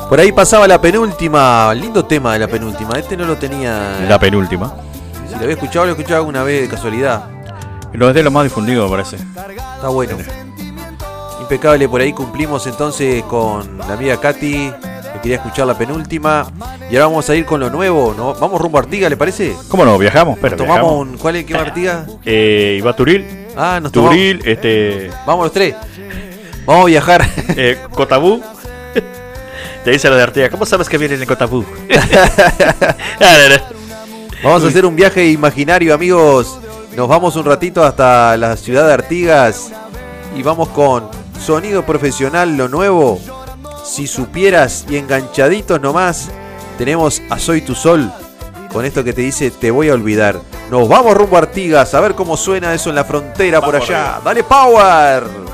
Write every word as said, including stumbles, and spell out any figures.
Por ahí pasaba la penúltima. Lindo tema de la penúltima. Este no lo tenía. La penúltima. Si lo había escuchado, lo escuchaba alguna vez de casualidad. Lo es de lo más difundido, me parece. Está bueno. Impecable, por ahí cumplimos entonces con la amiga Katy, que quería escuchar la penúltima. Y ahora vamos a ir con lo nuevo, ¿no? Vamos rumbo a Artigas, ¿le parece? ¿Cómo no? Viajamos, pero Tomamos viajamos. un. ¿Cuál es? ¿Qué va Artigas? Eh, iba a Turil. Ah, nos tomamos. Turil, este. Vamos los tres. Vamos a viajar. Eh, Cotabú. Te dice lo de Artigas. ¿Cómo sabes que viene en el Cotabú? Vamos a hacer un viaje imaginario, amigos. Nos vamos un ratito hasta la ciudad de Artigas y vamos con sonido profesional, lo nuevo. Si supieras, y enganchaditos nomás, tenemos a Soy Tu Sol con esto que te dice te voy a olvidar. Nos vamos rumbo a Artigas a ver cómo suena eso en la frontera por allá. Dale power.